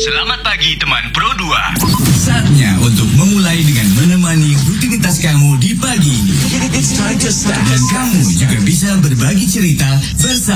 Selamat pagi teman Pro 2. Saatnya untuk memulai dengan menemani rutinitas kamu di pagi ini. Dan kamu juga bisa berbagi cerita bersama